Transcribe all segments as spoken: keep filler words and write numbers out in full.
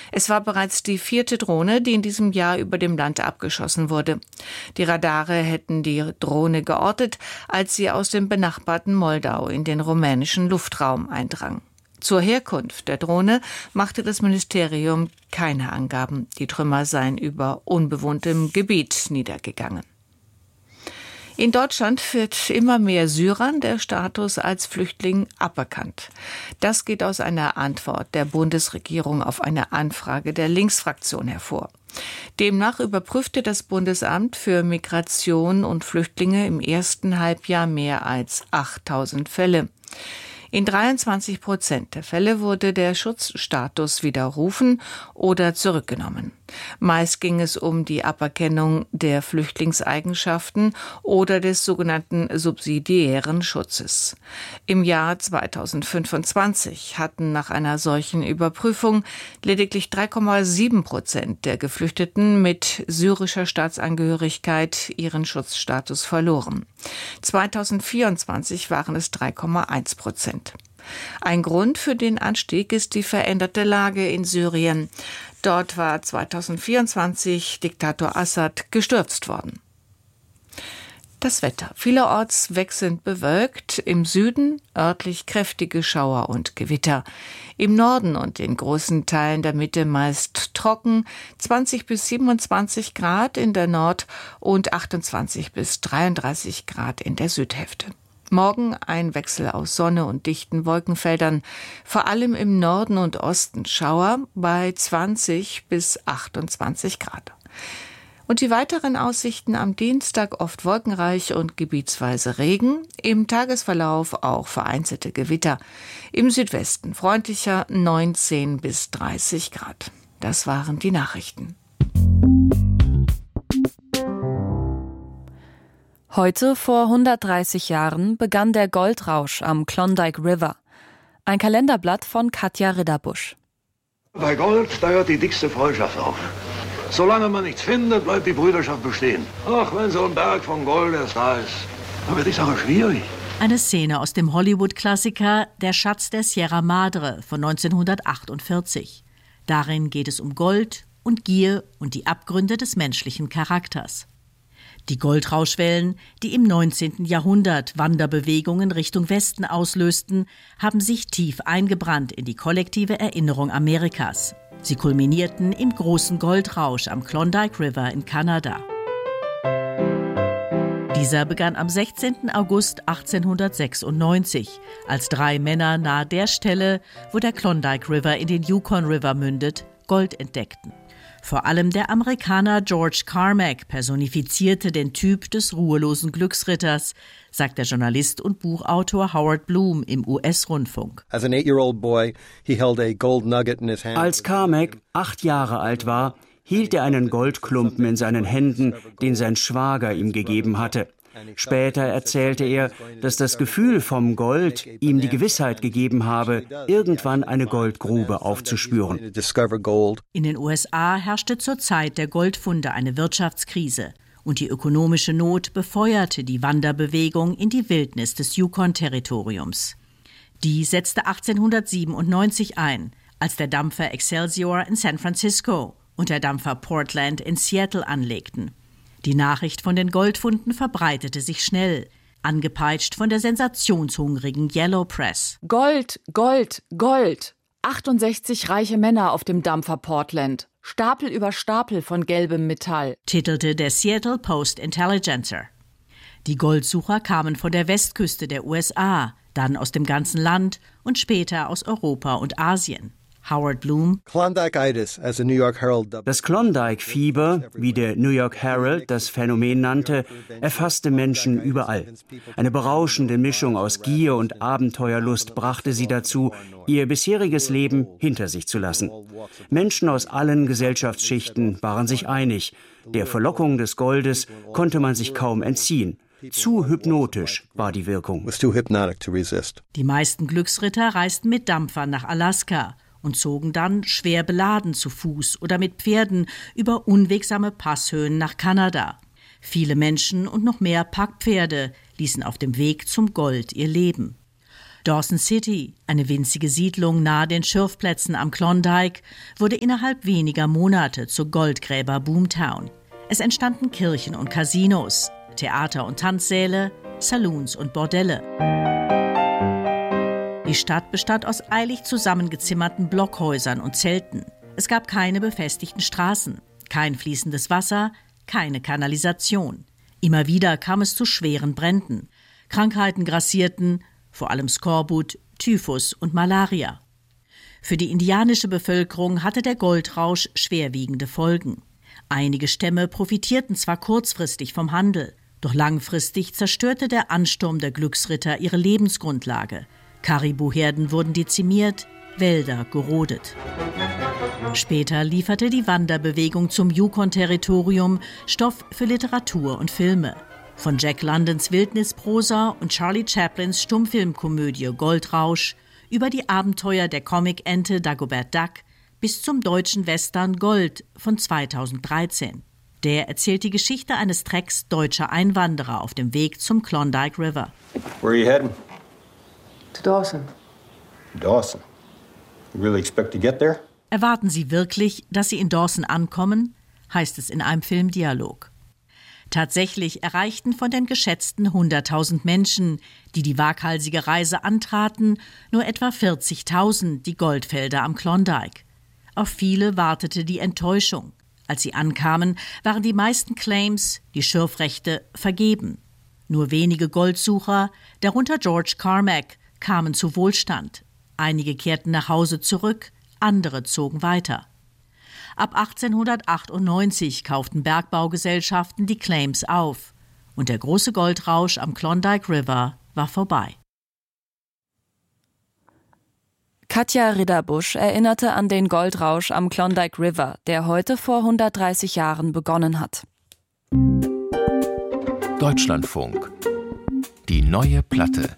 Es war bereits die vierte Drohne, die in diesem Jahr über dem Land abgeschossen wurde. Die Radare hätten die Drohne geortet, als sie aus dem benachbarten Moldau in den rumänischen Luftraum eindrang. Zur Herkunft der Drohne machte das Ministerium keine Angaben. Die Trümmer seien über unbewohntem Gebiet niedergegangen. In Deutschland wird immer mehr Syrern der Status als Flüchtling aberkannt. Das geht aus einer Antwort der Bundesregierung auf eine Anfrage der Linksfraktion hervor. Demnach überprüfte das Bundesamt für Migration und Flüchtlinge im ersten Halbjahr mehr als achttausend Fälle. In dreiundzwanzig Prozent der Fälle wurde der Schutzstatus widerrufen oder zurückgenommen. Meist ging es um die Aberkennung der Flüchtlingseigenschaften oder des sogenannten subsidiären Schutzes. Im Jahr zweitausendfünfundzwanzig hatten nach einer solchen Überprüfung lediglich drei Komma sieben Prozent der Geflüchteten mit syrischer Staatsangehörigkeit ihren Schutzstatus verloren. zweitausendvierundzwanzig waren es drei Komma eins Prozent. Ein Grund für den Anstieg ist die veränderte Lage in Syrien. Dort war zweitausendvierundzwanzig Diktator Assad gestürzt worden. Das Wetter. Vielerorts wechselnd bewölkt, im Süden örtlich kräftige Schauer und Gewitter. Im Norden und in großen Teilen der Mitte meist trocken, zwanzig bis siebenundzwanzig Grad in der Nord- und achtundzwanzig bis dreiunddreißig Grad in der Südhälfte. Morgen ein Wechsel aus Sonne und dichten Wolkenfeldern, vor allem im Norden und Osten Schauer bei zwanzig bis achtundzwanzig Grad. Und die weiteren Aussichten am Dienstag oft wolkenreich und gebietsweise Regen, im Tagesverlauf auch vereinzelte Gewitter. Im Südwesten freundlicher neunzehn bis dreißig Grad. Das waren die Nachrichten. Heute vor hundertdreißig Jahren begann der Goldrausch am Klondike River. Ein Kalenderblatt von Katja Ridderbusch. Bei Gold, da hört die dickste Freundschaft auf. Solange man nichts findet, bleibt die Brüderschaft bestehen. Ach, wenn so ein Berg von Gold erst da ist, dann wird die Sache schwierig. Eine Szene aus dem Hollywood-Klassiker Der Schatz der Sierra Madre von neunzehnhundertachtundvierzig. Darin geht es um Gold und Gier und die Abgründe des menschlichen Charakters. Die Goldrauschwellen, die im neunzehnten Jahrhundert Wanderbewegungen Richtung Westen auslösten, haben sich tief eingebrannt in die kollektive Erinnerung Amerikas. Sie kulminierten im großen Goldrausch am Klondike River in Kanada. Dieser begann am sechzehnten August achtzehnhundertsechsundneunzig, als drei Männer nahe der Stelle, wo der Klondike River in den Yukon River mündet, Gold entdeckten. Vor allem der Amerikaner George Carmack personifizierte den Typ des ruhelosen Glücksritters, sagt der Journalist und Buchautor Howard Bloom im U S-Rundfunk. Als Carmack acht Jahre alt war, hielt er einen Goldklumpen in seinen Händen, den sein Schwager ihm gegeben hatte. Später erzählte er, dass das Gefühl vom Gold ihm die Gewissheit gegeben habe, irgendwann eine Goldgrube aufzuspüren. In den U S A herrschte zur Zeit der Goldfunde eine Wirtschaftskrise und die ökonomische Not befeuerte die Wanderbewegung in die Wildnis des Yukon-Territoriums. Die setzte achtzehnhundertsiebenundneunzig ein, als der Dampfer Excelsior in San Francisco und der Dampfer Portland in Seattle anlegten. Die Nachricht von den Goldfunden verbreitete sich schnell, angepeitscht von der sensationshungrigen Yellow Press. Gold, Gold, Gold! achtundsechzig reiche Männer auf dem Dampfer Portland. Stapel über Stapel von gelbem Metall, titelte der Seattle Post-Intelligencer. Die Goldsucher kamen von der Westküste der U S A, dann aus dem ganzen Land und später aus Europa und Asien. Howard Bloom. Das Klondike-Fieber, wie der New York Herald das Phänomen nannte, erfasste Menschen überall. Eine berauschende Mischung aus Gier und Abenteuerlust brachte sie dazu, ihr bisheriges Leben hinter sich zu lassen. Menschen aus allen Gesellschaftsschichten waren sich einig. Der Verlockung des Goldes konnte man sich kaum entziehen. Zu hypnotisch war die Wirkung. Die meisten Glücksritter reisten mit Dampfern nach Alaska und zogen dann schwer beladen zu Fuß oder mit Pferden über unwegsame Passhöhen nach Kanada. Viele Menschen und noch mehr Packpferde ließen auf dem Weg zum Gold ihr Leben. Dawson City, eine winzige Siedlung nahe den Schürfplätzen am Klondike, wurde innerhalb weniger Monate zur Goldgräber-Boomtown. Es entstanden Kirchen und Casinos, Theater und Tanzsäle, Saloons und Bordelle. Die Stadt bestand aus eilig zusammengezimmerten Blockhäusern und Zelten. Es gab keine befestigten Straßen, kein fließendes Wasser, keine Kanalisation. Immer wieder kam es zu schweren Bränden. Krankheiten grassierten, vor allem Skorbut, Typhus und Malaria. Für die indianische Bevölkerung hatte der Goldrausch schwerwiegende Folgen. Einige Stämme profitierten zwar kurzfristig vom Handel, doch langfristig zerstörte der Ansturm der Glücksritter ihre Lebensgrundlage. Karibuherden wurden dezimiert, Wälder gerodet. Später lieferte die Wanderbewegung zum Yukon-Territorium Stoff für Literatur und Filme. Von Jack Londons Wildnisprosa und Charlie Chaplins Stummfilmkomödie Goldrausch über die Abenteuer der Comic-Ente Dagobert Duck bis zum deutschen Western Gold von zweitausenddreizehn. Der erzählt die Geschichte eines Trecks deutscher Einwanderer auf dem Weg zum Klondike River. Where are you heading? To Dawson. Dawson? You really expect to get there? Erwarten Sie wirklich, dass Sie in Dawson ankommen? Heißt es in einem Filmdialog. Tatsächlich erreichten von den geschätzten hunderttausend Menschen, die die waghalsige Reise antraten, nur etwa vierzigtausend die Goldfelder am Klondike. Auf viele wartete die Enttäuschung. Als sie ankamen, waren die meisten Claims, die Schürfrechte, vergeben. Nur wenige Goldsucher, darunter George Carmack, kamen zu Wohlstand. Einige kehrten nach Hause zurück, andere zogen weiter. Ab achtzehnhundertachtundneunzig kauften Bergbaugesellschaften die Claims auf und der große Goldrausch am Klondike River war vorbei. Katja Ridderbusch erinnerte an den Goldrausch am Klondike River, der heute vor hundertdreißig Jahren begonnen hat. Deutschlandfunk. Die neue Platte.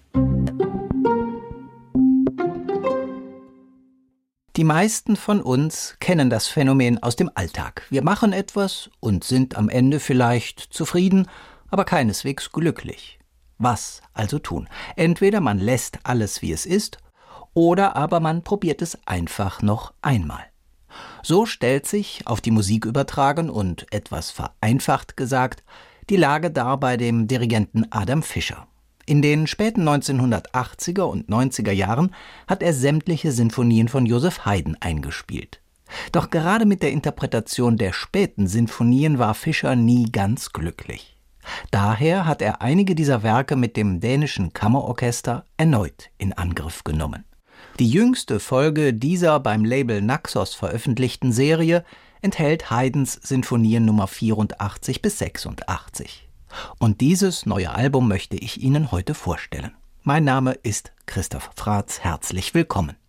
Die meisten von uns kennen das Phänomen aus dem Alltag. Wir machen etwas und sind am Ende vielleicht zufrieden, aber keineswegs glücklich. Was also tun? Entweder man lässt alles, wie es ist, oder aber man probiert es einfach noch einmal. So stellt sich, auf die Musik übertragen und etwas vereinfacht gesagt, die Lage dar bei dem Dirigenten Adam Fischer. In den späten neunzehnhundertachtziger und neunziger Jahren hat er sämtliche Sinfonien von Joseph Haydn eingespielt. Doch gerade mit der Interpretation der späten Sinfonien war Fischer nie ganz glücklich. Daher hat er einige dieser Werke mit dem dänischen Kammerorchester erneut in Angriff genommen. Die jüngste Folge dieser beim Label Naxos veröffentlichten Serie enthält Haydns Sinfonien Nummer vierundachtzig bis sechsundachtzig. Und dieses neue Album möchte ich Ihnen heute vorstellen. Mein Name ist Christoph Fratz, herzlich willkommen.